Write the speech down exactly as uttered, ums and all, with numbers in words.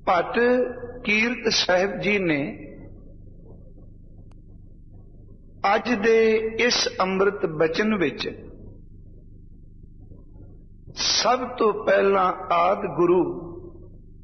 ਭੱਟ ਕੀਰਤ ਸਾਹਿਬ ਜੀ ਨੇ ਅੱਜ ਦੇ ਇਸ ਅੰਮ੍ਰਿਤ ਬਚਨ ਵਿੱਚ ਸਭ ਤੋਂ ਪਹਿਲਾਂ ਆਦਿ ਗੁਰੂ